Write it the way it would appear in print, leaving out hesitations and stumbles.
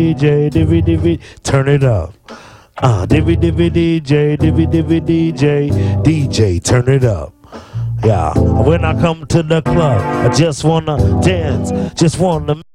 DJ, divvy, divvy, turn it up. Divvy, divvy, DJ, divvy, divvy, DJ, DJ, turn it up. Yeah, when I come to the club, I just wanna dance, just wanna